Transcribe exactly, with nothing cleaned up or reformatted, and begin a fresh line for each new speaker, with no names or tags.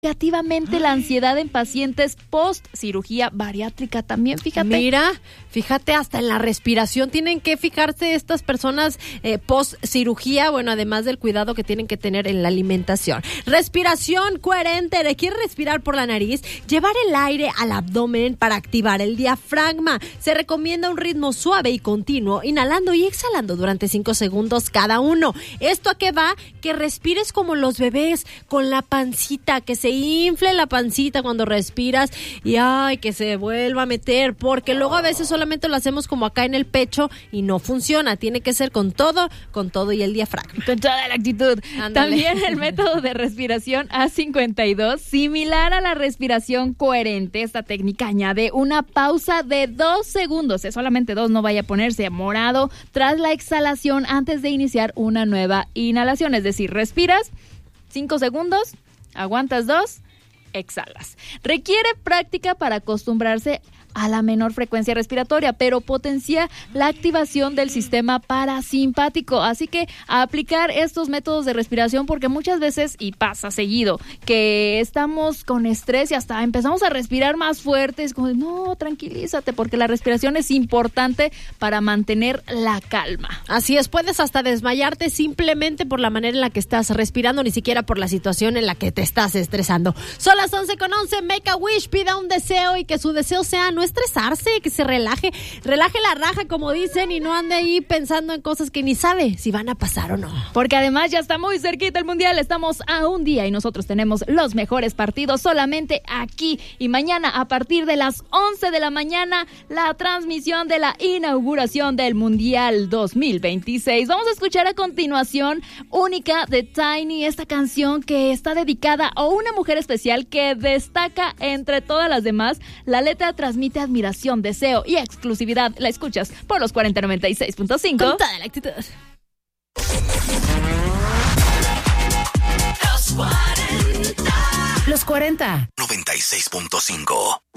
negativamente la ansiedad en pacientes post cirugía bariátrica también, fíjate.
Mira, fíjate, hasta en la respiración tienen que fijarse estas personas eh, post cirugía, bueno, además del cuidado que tienen que tener en la alimentación. Respiración coherente, requiere respirar por la nariz, llevar el aire al abdomen para activar el diafragma. Se recomienda un ritmo suave y continuo, inhalando y exhalando durante cinco segundos cada uno. ¿Esto a qué va? Que respires como los bebés, con la pancita, que se infle la pancita cuando respiras y ay, que se vuelva a meter, porque luego a veces solamente lo hacemos como acá en el pecho y no funciona, tiene que ser con todo, con todo y el diafragma.
Con toda la actitud.
Ándale.
También el método de respiración A cincuenta y dos, similar a la respiración coherente, esta técnica añade una pausa de dos segundos, es solamente dos, no vaya a ponerse morado, tras la exhalación antes de iniciar una nueva inhalación, es decir, respiras cinco segundos, aguantas dos, exhalas. Requiere práctica para acostumbrarse a la menor frecuencia respiratoria, pero potencia la activación del sistema parasimpático. Así que a aplicar estos métodos de respiración, porque muchas veces, y pasa seguido, que estamos con estrés y hasta empezamos a respirar más fuerte. Es como, no, tranquilízate, porque la respiración es importante para mantener la calma.
Así es, puedes hasta desmayarte simplemente por la manera en la que estás respirando, ni siquiera por la situación en la que te estás estresando. Son las once con once, make a wish, pida un deseo y que su deseo sea no estresarse, que se relaje, relaje la raja, como dicen, y no ande ahí pensando en cosas que ni sabe si van a pasar o no.
Porque además ya está muy cerquita el Mundial, estamos a un día y nosotros tenemos los mejores partidos solamente aquí. Y mañana a partir de las once de la mañana, la transmisión de la inauguración del Mundial dos mil veintiséis. Vamos a escuchar a continuación Única de Tiny, esta canción que está dedicada a una mujer especial que destaca entre todas las demás. La letra transmite admiración, deseo y exclusividad. La escuchas por los cuarenta noventa y seis punto cinco.
Con toda la actitud.
Los cuarenta.
noventa y seis punto cinco.